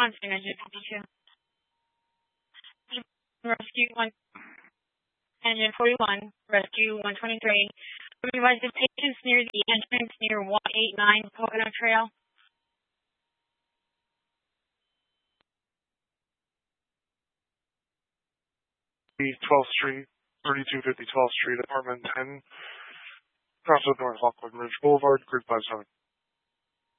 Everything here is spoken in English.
response in Engine 52. Rescue 1, Engine 41, Rescue 123. Advise the patients near the entrance near 189 Pocono Trail. 12th Street, 3250 12th Street, apartment 10, cross with North Lockwood Ridge Boulevard, grid 57.